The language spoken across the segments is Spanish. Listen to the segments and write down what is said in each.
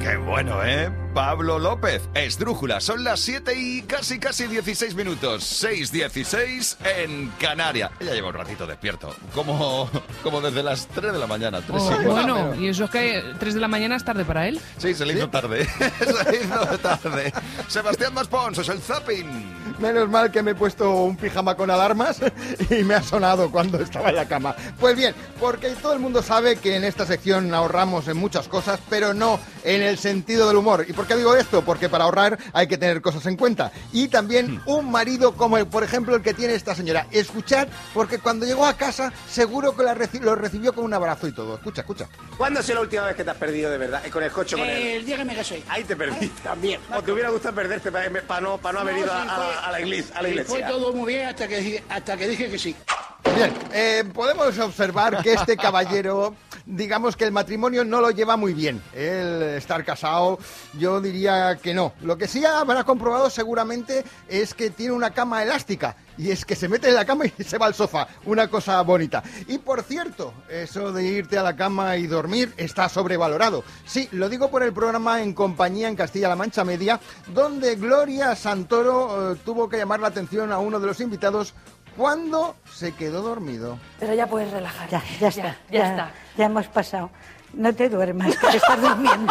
Qué bueno, ¿eh? Pablo López, Esdrújula. Son las 7 y casi 16 minutos. 6:16 en Canarias. Ella lleva un ratito despierto. Como desde las 3 de la mañana. 3 bueno, y eso es que 3 de la mañana es tarde para él. Sí, se le hizo tarde. Se le hizo tarde. Sebastián Maspons, es el zapping. Menos mal que me he puesto un pijama con alarmas y me ha sonado cuando estaba en la cama. Pues bien, porque todo el mundo sabe que en esta sección ahorramos en muchas cosas, pero no en el sentido del humor. ¿Y por qué digo esto? Porque para ahorrar hay que tener cosas en cuenta. Y también un marido como, por ejemplo, el que tiene esta señora. Escuchad, porque cuando llegó a casa seguro que lo recibió con un abrazo y todo. Escucha. ¿Cuándo ha sido la última vez que te has perdido de verdad? Con el coche con él. El día que me casé. Ahí te perdiste. También. ¿O te hubiera gustado perderte para no haber ido a la iglesia? Fue todo muy bien hasta que dije que sí. Bien, podemos observar que este caballero, digamos que el matrimonio no lo lleva muy bien. El estar casado, yo diría que no. Lo que sí habrá comprobado seguramente es que tiene una cama elástica. Y es que se mete en la cama y se va al sofá. Una cosa bonita. Y por cierto, eso de irte a la cama y dormir está sobrevalorado. Sí, lo digo por el programa En Compañía en Castilla-La Mancha Media, donde Gloria Santoro tuvo que llamar la atención a uno de los invitados cuando se quedó dormido. Pero ya puedes relajar. Ya está. Ya hemos pasado. No te duermas, que te estás durmiendo.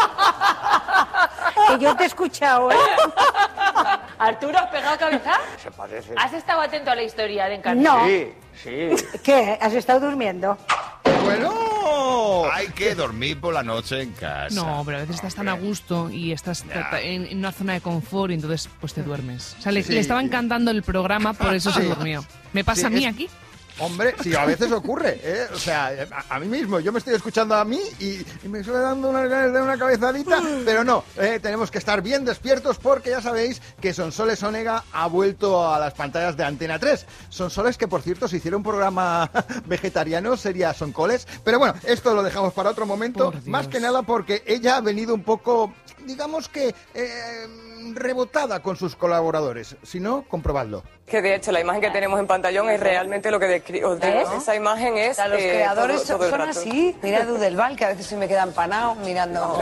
Que yo te he escuchado, ¿eh? Arturo, ¿has pegado cabeza? Se parece. ¿Has estado atento a la historia de Encarnación? No. Sí. ¿Qué? ¿Has estado durmiendo? Bueno, Hay que dormir por la noche en casa. No, pero a veces estás tan a gusto y estás en una zona de confort y entonces pues te duermes. O sea, le estaba encantando el programa, por eso se durmió. ¿Me pasa a mí aquí? hombre, sí, a veces ocurre, ¿eh? O sea, a mí mismo, yo me estoy escuchando a mí y me estoy dando una cabezadita, pero no, tenemos que estar bien despiertos porque ya sabéis que Sonsoles Onega ha vuelto a las pantallas de Antena 3. Sonsoles que, por cierto, si hiciera un programa vegetariano sería Soncoles, pero bueno, esto lo dejamos para otro momento, más que nada porque ella ha venido un poco, digamos que rebotada con sus colaboradores. Si no, comprobadlo. Que de hecho la imagen que tenemos en pantallón es realmente lo que os digo. Esa imagen es... Los creadores todo el son rato. así. Mira Dudelval, que a veces se me queda empanado mirando...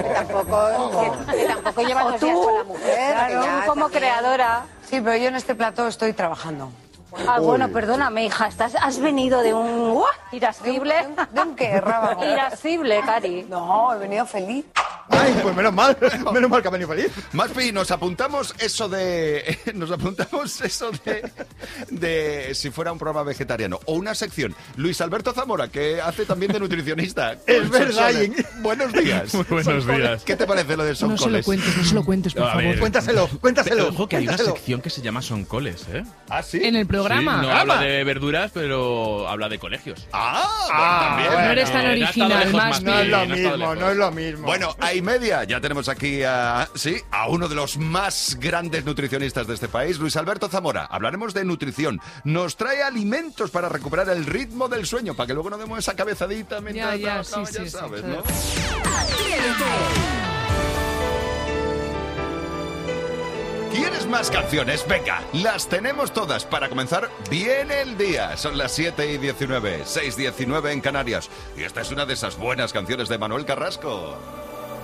Tampoco llevas los días con la mujer. Claro, como creadora. Sí, pero yo en este plató estoy trabajando. Bueno, perdóname, hija, has venido de un... irascible. ¿De un qué, Rábano? Irascible, Cari. No, he venido feliz. Ay, pues menos mal que ha venido feliz. Maspi, nos apuntamos eso de si fuera un programa vegetariano o una sección. Luis Alberto Zamora, que hace también de nutricionista. Es verdad. Buenos días. Muy buenos días. ¿Qué te parece lo de Soncoles? No se lo cuentes, por favor. Cuéntaselo. Ojo, que hay una sección que se llama Soncoles, ¿eh? ¿Ah, sí? En el programa. Sí, no habla de verduras, pero habla de colegios. También. No eres tan original, Maspi. No es lo mismo. Bueno, a media, ya tenemos aquí a uno de los más grandes nutricionistas de este país, Luis Alberto Zamora. Hablaremos de nutrición. Nos trae alimentos para recuperar el ritmo del sueño, para que luego no demos esa cabezadita mientras sí, sabes, ¿no? ¿Quieres más canciones? Venga, las tenemos todas para comenzar bien el día. Son las 7:19, 6:19 en Canarias. Y esta es una de esas buenas canciones de Manuel Carrasco.